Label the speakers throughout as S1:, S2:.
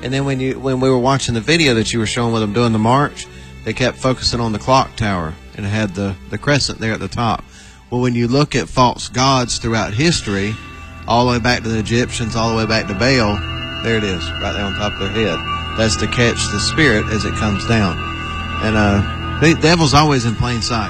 S1: And then when we were watching the video that you were showing with them doing the march, they kept focusing on the clock tower, and it had the crescent there at the top. Well, when you look at false gods throughout history, all the way back to the Egyptians, all the way back to Baal, there it is, right there on top of their head. That's to catch the spirit as it comes down. And the devil's always in plain sight.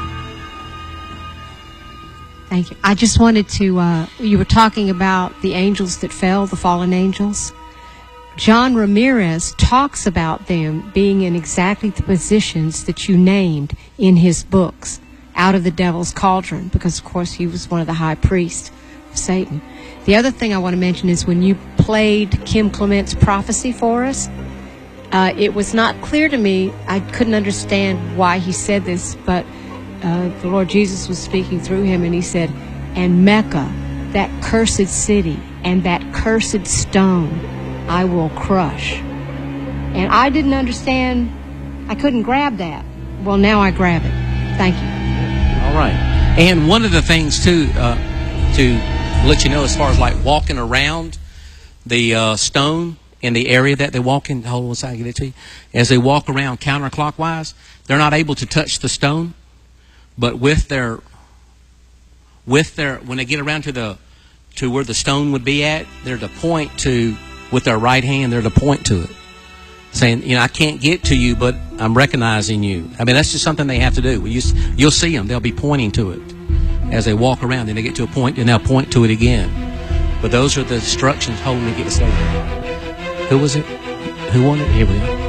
S2: Thank you. I just wanted to, you were talking about the angels that fell, the fallen angels. John Ramirez talks about them being in exactly the positions that you named in his books, Out of the Devil's Cauldron, because, of course, he was one of the high priests of Satan. The other thing I want to mention is when you played Kim Clement's prophecy for us, it was not clear to me. I couldn't understand why he said this, but the Lord Jesus was speaking through him, and he said, and Mecca, that cursed city, and that cursed stone, I will crush. And I didn't understand. I couldn't grab that. Well, now I grab it. Thank you.
S3: All right. And one of the things, too, to let you know, as far as like walking around the stone in the area that they walk in, hold on a second, I get it to you. As they walk around counterclockwise, they're not able to touch the stone, but with their when they get around to where the stone would be at, they're to point to, with their right hand, they're to point to it, saying, you know, I can't get to you, but I'm recognizing you. I mean, that's just something they have to do. You'll see them. They'll be pointing to it as they walk around. Then they get to a point, and they'll point to it again. But those are the instructions holding to get to stay there. Who was it? Who won it? Here we go.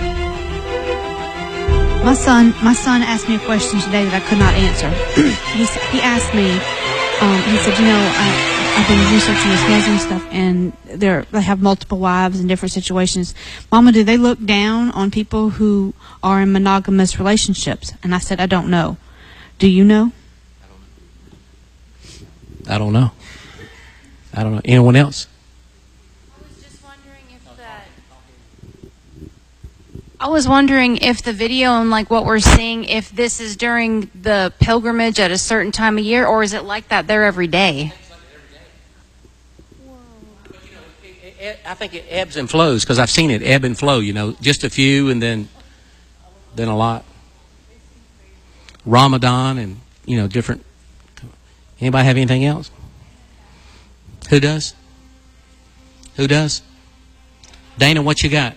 S4: My son asked me a question today that I could not answer. He asked me, he said, you know, I've been researching this Muslim stuff, and they have multiple wives in different situations. Mama, do they look down on people who are in monogamous relationships? And I said, I don't know. Do you know?
S3: I don't know. I don't know. Anyone else?
S5: I was wondering if the video and like what we're seeing, if this is during the pilgrimage at a certain time of year, or is it like that there every day?
S3: I think it ebbs and flows, because I've seen it ebb and flow, you know, just a few and then a lot. Ramadan and, you know, different. Anybody have anything else? Who does? Who does? Dana, what you got?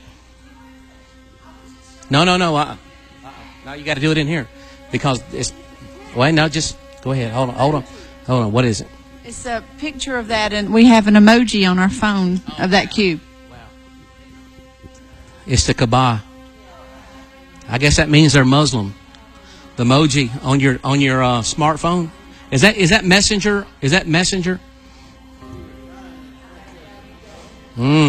S3: No. No, you got to do it in here, because it's. Wait, no, just go ahead. Hold on. What is it?
S6: It's a picture of that, and we have an emoji on our phone of that cube.
S3: Wow. It's the Kaaba. I guess that means they're Muslim. The emoji on your smartphone. Is that Messenger? Is that Messenger?